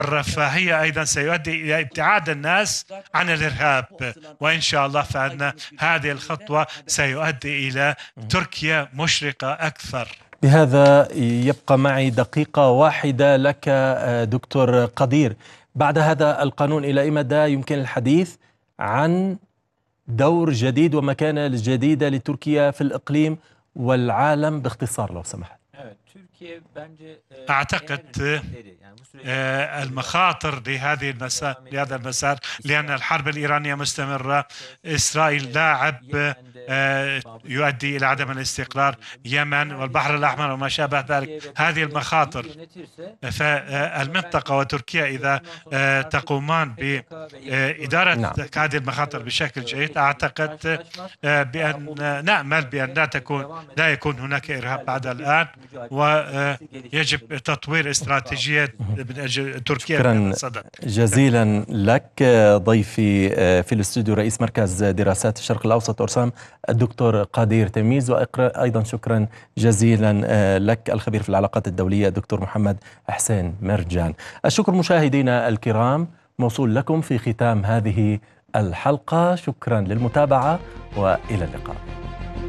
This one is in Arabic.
الرفاهية أيضا سيؤدي إلى ابتعاد الناس عن الإرهاب، وإن شاء الله فإن هذه الخطوة سيؤدي إلى تركيا مشرقة أكثر. بهذا يبقى معي دقيقة واحدة لك دكتور قدير. بعد هذا القانون إلى أي مدى يمكن الحديث عن دور جديد ومكانة جديدة لتركيا في الإقليم والعالم باختصار لو سمحت؟ أعتقد المخاطر لهذا المسار لأن الحرب الإيرانية مستمرة، إسرائيل لاعب يؤدي إلى عدم الاستقرار، اليمن والبحر الأحمر وما شابه ذلك. هذه المخاطر، فالمنطقة وتركيا إذا تقومان بإدارة هذه المخاطر بشكل جيد، أعتقد بأن نأمل بأن لا يكون هناك إرهاب بعد الآن، ويجب تطوير استراتيجية من أجل تركيا. شكرا جزيلا لك ضيفي في الاستوديو رئيس مركز دراسات الشرق الأوسط أرسام الدكتور قدير تميز، وأيضا شكرا جزيلا لك الخبير في العلاقات الدولية الدكتور محمد حسين مرجان. الشكر مشاهدينا الكرام موصول لكم في ختام هذه الحلقة، شكرا للمتابعة وإلى اللقاء.